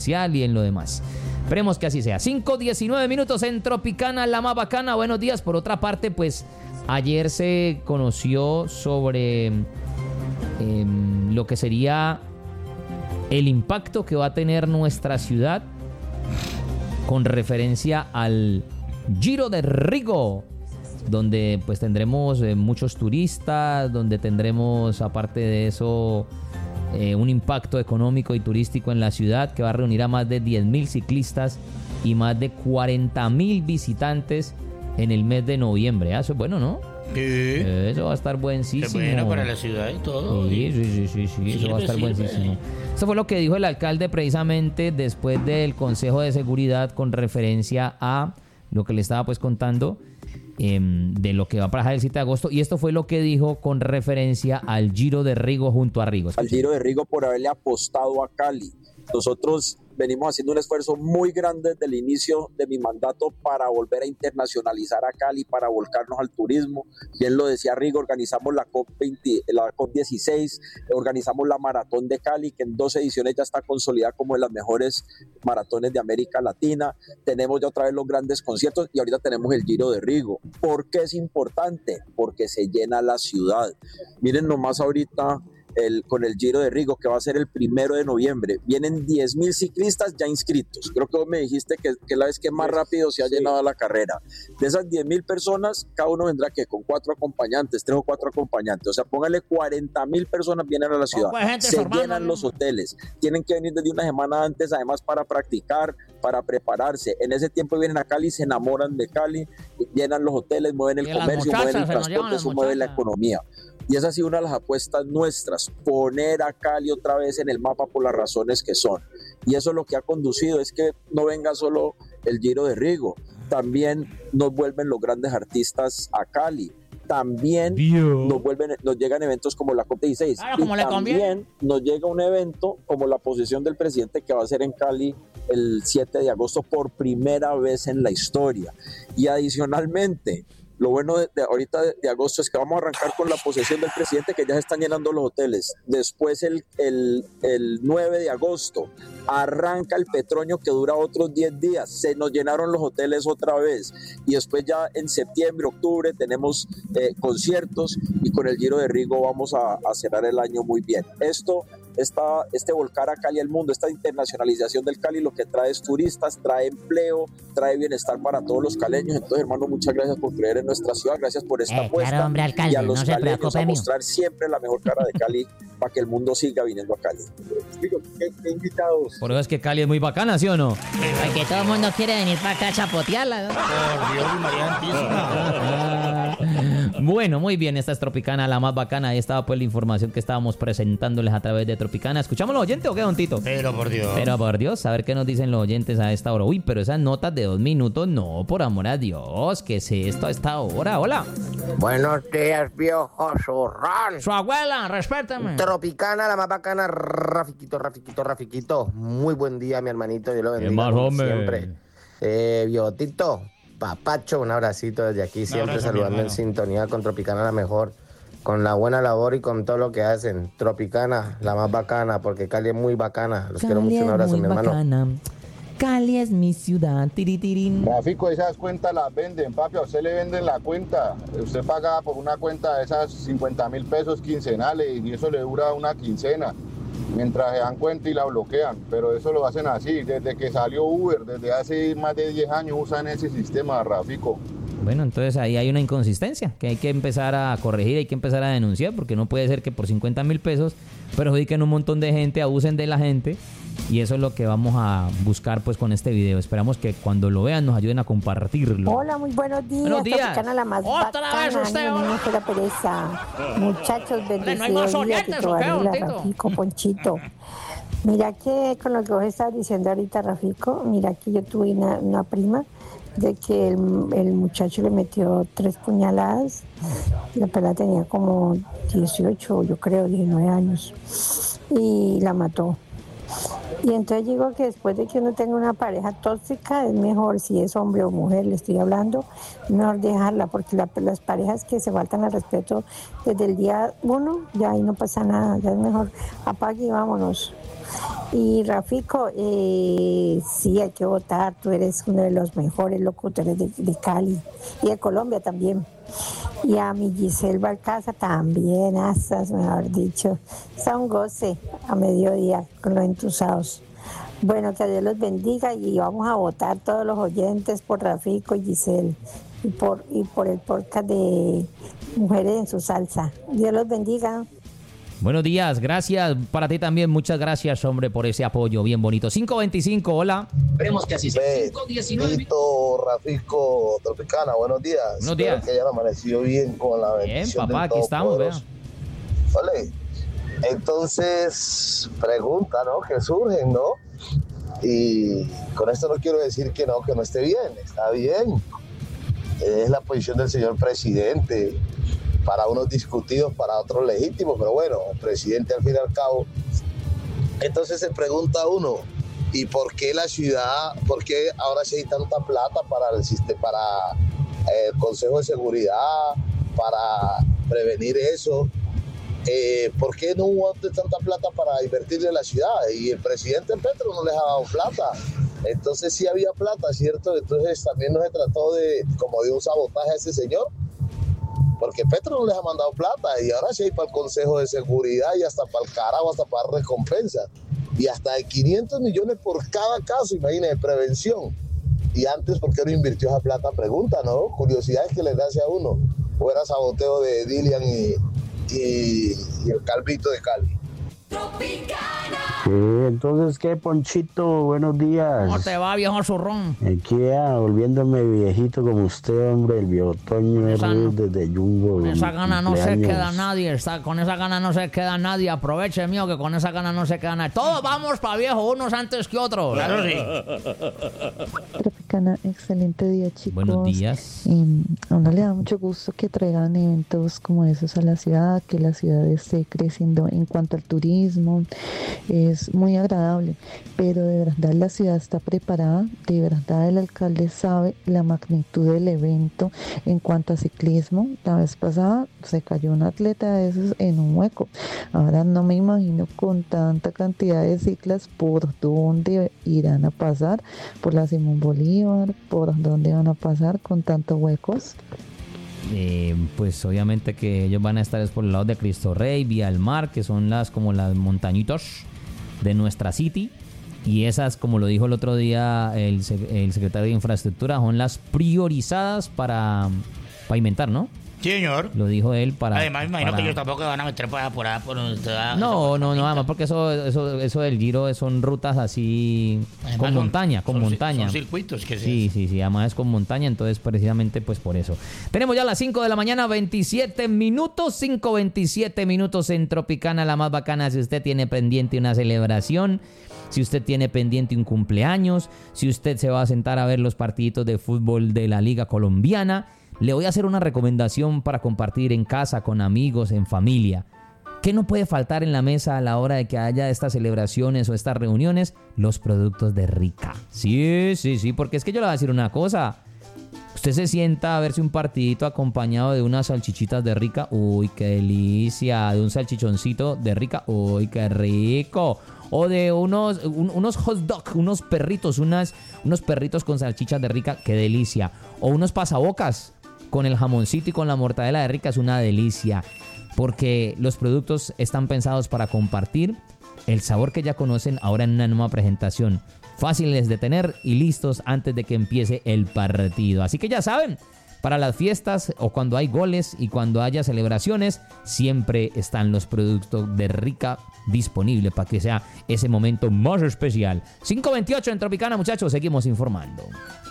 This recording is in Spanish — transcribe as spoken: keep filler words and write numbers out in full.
y en lo demás. Esperemos que así sea. cinco diecinueve minutos en Tropicana, la más bacana. Buenos días. Por otra parte, pues ayer se conoció sobre eh, lo que sería el impacto que va a tener nuestra ciudad con referencia al Giro de Rigo, donde pues tendremos eh, muchos turistas, donde tendremos aparte de eso eh, un impacto económico y turístico en la ciudad que va a reunir a más de diez mil ciclistas y más de cuarenta mil visitantes en el mes de noviembre. Eso es bueno, ¿no? Sí. Eso va a estar buenísimo. Es bueno para la ciudad y todo. Sí, sí, sí, sí, sí, Sirve, eso va a estar sirve. buenísimo. Eso fue lo que dijo el alcalde precisamente después del Consejo de Seguridad con referencia a lo que le estaba pues contando eh, de lo que va a pasar el siete de agosto. Y esto fue lo que dijo con referencia al Giro de Rigo junto a Rigo. Al Giro de Rigo por haberle apostado a Cali. Nosotros venimos haciendo un esfuerzo muy grande desde el inicio de mi mandato para volver a internacionalizar a Cali, para volcarnos al turismo. Bien lo decía Rigo, organizamos la COP veinte, la COP dieciséis, organizamos la Maratón de Cali, que en dos ediciones ya está consolidada como de las mejores maratones de América Latina. Tenemos ya otra vez los grandes conciertos y ahorita tenemos el Giro de Rigo. ¿Por qué es importante? Porque se llena la ciudad. Miren nomás ahorita El, con el Giro de Rigo, que va a ser el primero de noviembre. Vienen diez mil ciclistas ya inscritos. Creo que vos me dijiste que, que la vez que más rápido se ha sí. llenado la carrera. De esas diez mil personas, cada uno vendrá que con cuatro acompañantes, tres o cuatro acompañantes. O sea, póngale cuarenta mil personas vienen a la ciudad. Se formando, llenan ¿no? los hoteles. Tienen que venir desde una semana antes, además, para practicar, para prepararse. En ese tiempo vienen a Cali, se enamoran de Cali, llenan los hoteles, mueven el comercio, mueven el transporte, eso mueve la economía. Y esa ha sido una de las apuestas nuestras, poner a Cali otra vez en el mapa por las razones que son. Y eso es lo que ha conducido, es que no venga solo el Giro de Rigo, también nos vuelven los grandes artistas a Cali, también nos vuelven, nos llegan eventos como la COP dieciséis, claro, como y le también conviene. Nos llega un evento como la posesión del presidente que va a ser en Cali el siete de agosto por primera vez en la historia. Y adicionalmente, lo bueno de, de ahorita de, de agosto es que vamos a arrancar con la posesión del presidente, que ya se están llenando los hoteles. Después el, el, el nueve de agosto arranca el Petroño, que dura otros diez días. Se nos llenaron los hoteles otra vez. Y después ya en septiembre, octubre tenemos eh, conciertos, y con el Giro de Rigo vamos a, a cerrar el año muy bien. Esto Esta, este volcar a Cali al mundo, esta internacionalización del Cali, lo que trae es turistas, trae empleo, trae bienestar para todos los caleños. Entonces, hermano, muchas gracias por creer en nuestra ciudad, gracias por esta eh, apuesta. Claro, hombre, alcalde, y a los no se caleños preocupe, a mío. mostrar siempre la mejor cara de Cali para que el mundo siga viniendo a Cali. Digo, ¿qué, qué invitados? Por eso es que Cali es muy bacana, ¿sí o no? Porque todo el mundo quiere venir para acá a chapotearla, ¿no? Por Dios y María Santísima. Bueno, muy bien, esta es Tropicana, la más bacana. Ahí estaba pues la información que estábamos presentándoles a través de Tropicana. ¿Escuchamos los oyentes o qué, don Tito? Pero por Dios. Pero por Dios, a ver qué nos dicen los oyentes a esta hora. Uy, pero esas notas de dos minutos, no, por amor a Dios. ¿Qué es esto a esta hora? Hola. Buenos días, viejo zurrón. Su abuela, respétame. Tropicana, la más bacana. Rafiquito, Rafiquito, Rafiquito. Muy buen día, mi hermanito. Dios lo bendiga. ¿Qué más, como hombre? siempre. Eh, Biotito, papacho, un abracito desde aquí, siempre abrazo, saludando en sintonía con Tropicana, la mejor. Con la buena labor y con todo lo que hacen. Tropicana, la más bacana, porque Cali es muy bacana. Los quiero mucho, un abrazo, mi hermano. Bacana. Cali es mi ciudad, tiritirín. Rafico, esas cuentas las venden, papi, a usted le venden la cuenta. Usted paga por una cuenta de esas cincuenta mil pesos quincenales y eso le dura una quincena. Mientras se dan cuenta y la bloquean, pero eso lo hacen así. Desde que salió Uber, desde hace más de diez años usan ese sistema, Rafico. Bueno, entonces ahí hay una inconsistencia que hay que empezar a corregir, hay que empezar a denunciar, porque no puede ser que por cincuenta mil pesos perjudiquen un montón de gente, abusen de la gente, y eso es lo que vamos a buscar pues con este video. Esperamos que cuando lo vean nos ayuden a compartirlo. Hola, muy buenos días. Buenos días. Tropicana, la más Otra bacana, vez usted, niño, hola. niño, fuera pereza. Muchachos, ¿No hay más bendecidos días, oyentes Tito o qué, Varela, Tito? Rafico, Ponchito. Mira que con lo que vos estabas diciendo ahorita, Rafico, mira que yo tuve una, una prima de que el, el muchacho le metió tres puñaladas. La pelada tenía como dieciocho, yo creo, diecinueve años, y la mató. Y entonces digo que después de que uno tenga una pareja tóxica, es mejor, si es hombre o mujer, le estoy hablando, mejor dejarla, porque la, las parejas que se faltan al respeto desde el día uno, ya ahí no pasa nada, ya es mejor apague y vámonos. Y Rafico, eh, sí, hay que votar. Tú eres uno de los mejores locutores de, de Cali y de Colombia también. Y a mi Giselle Balcaza también, asas, mejor dicho. Está un goce a mediodía con los entusados. Bueno, que Dios los bendiga y vamos a votar todos los oyentes por Rafico y Giselle y por, y por el podcast de Mujeres en su Salsa. Dios los bendiga. Buenos días, gracias para ti también, muchas gracias, hombre, por ese apoyo bien bonito. cinco veinticinco, hola. Esperemos que así sea. cinco diecinueve. Tito, Rafico, Tropicana, buenos días. Buenos días. Espero que hayan amanecido bien con la bendición. Bien, papá, aquí estamos, vea. Vale, entonces, pregunta, ¿no? Que surgen, ¿no? Y con esto no quiero decir que no, que no esté bien, está bien. Es la posición del señor presidente. Para unos discutidos, para otros legítimos, pero bueno, el presidente al fin y al cabo. Entonces se pregunta uno, ¿y por qué la ciudad, por qué ahora sí hay tanta plata para el sistema, para el Consejo de Seguridad, para prevenir eso? Eh, ¿Por qué no hubo tanta plata para invertirle en la ciudad? Y el presidente Petro no les ha dado plata. Entonces sí había plata, ¿cierto? Entonces también no se trató de, como de un sabotaje a ese señor, porque Petro no les ha mandado plata y ahora sí hay para el Consejo de Seguridad y hasta para el carajo, hasta para recompensa. Y hasta de quinientos millones por cada caso, imagínense, prevención. Y antes, ¿por qué no invirtió esa plata? Pregunta, ¿no? Curiosidades que le nace a uno. O era saboteo de Dilian y, y, y el Calvito de Cali. Sí, entonces, ¿qué, Ponchito? Buenos días. ¿Cómo te va, viejo zurrón? Aquí ya, volviéndome viejito como usted, hombre, el viejo Toño Esa Ruiz no- desde Jumbo. Con esa gana no se cumpleaños. queda nadie, está, con esa gana no se queda nadie. Aproveche, mío, que con esa gana no se queda nadie. Todos vamos para viejo, unos antes que otros. Claro, sí. Tropicana, excelente día, chicos. Buenos días. Eh, a uno le da mucho gusto que traigan eventos como esos a la ciudad, que la ciudad esté creciendo en cuanto al turismo. Es muy agradable, pero de verdad la ciudad está preparada, de verdad el alcalde sabe la magnitud del evento en cuanto a ciclismo. La vez pasada se cayó un atleta de esos en un hueco. Ahora no me imagino con tanta cantidad de ciclas por dónde irán a pasar, por la Simón Bolívar, por dónde van a pasar con tantos huecos. Eh, pues obviamente que ellos van a estar es por el lado de Cristo Rey, Vía al Mar, que son las como las montañitas de nuestra city, y esas, como lo dijo el otro día el, se- el secretario de Infraestructura, son las priorizadas para pavimentar, ¿no? Sí, señor. Lo dijo él para... Además, me imagino para- que ellos tampoco van a meter por allá, por allá, por donde usted va. No, no, no, además porque eso, eso, eso del Giro son rutas así Además, con son- montaña, con son ci- montaña. son circuitos que se- Sí, sí, sí, además es con montaña, entonces precisamente pues por eso. Tenemos ya las cinco de la mañana, veintisiete minutos, cinco veintisiete minutos en Tropicana, la más bacana. Si usted tiene pendiente una celebración, si usted tiene pendiente un cumpleaños, si usted se va a sentar a ver los partiditos de fútbol de la Liga Colombiana, le voy a hacer una recomendación para compartir en casa, con amigos, en familia. ¿Qué no puede faltar en la mesa a la hora de que haya estas celebraciones o estas reuniones? Los productos de Rica. Sí, sí, sí, porque es que yo le voy a decir una cosa. Usted se sienta a verse un partidito acompañado de unas salchichitas de Rica. Uy, qué delicia. De un salchichoncito de Rica. Uy, qué rico. O de unos, un- unos hot dog, unos perritos, unas, unos perritos con salchichas de Rica. Qué delicia. O unos pasabocas con el jamoncito y con la mortadela de Rica. Es una delicia. Porque los productos están pensados para compartir el sabor que ya conocen ahora en una nueva presentación. Fáciles de tener y listos antes de que empiece el partido. Así que ya saben, para las fiestas o cuando hay goles y cuando haya celebraciones, siempre están los productos de Rica disponibles para que sea ese momento más especial. cinco veintiocho en Tropicana, muchachos, seguimos informando.